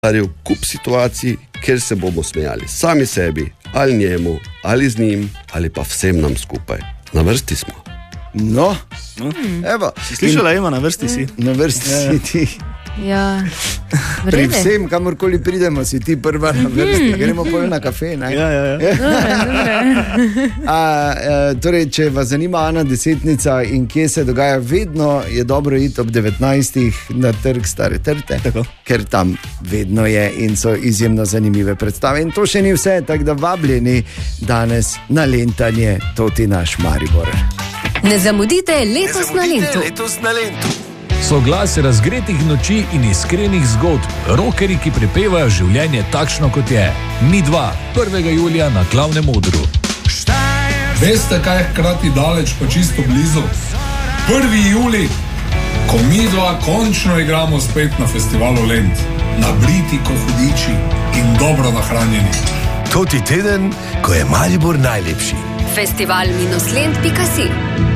kup situacij, kjer se bomo smejali sami sebi, ali njemu, ali z njim, ali pa vsem nam skupaj. Na vrsti smo. No, evo. Slišala ima, na vrsti si. Na vrsti si ti. Ja. Pri vsem, kamorkoli pridemo, si ti prva na vrsti. Gremo pol na kafe, ne? Ja. Torej, če vas zanima Ana Desetnica in kje se dogaja, vedno je dobro iti ob 19. na trg Stare Trte, ker tam vedno je in so izjemno zanimive predstave. In to še ni vse, tako da vabljeni danes na lentanje Toti naš Maribor. Ne zamudite letos na Lentu. Soglasje razgretih noči in iskrenih zgodb, rockerji, ki prepevajo življenje takšno, kot je. Mi dva, 1. julija na Glavnem odru. Veste, kaj je hkrati daleč pa čisto blizu? 1. julij, ko mi dva končno igramo spet na festivalu Lent. Nabriti kot hudiči in dobro nahranjeni. Toti teden, ko je Maribor najlepši. Festival-lent.si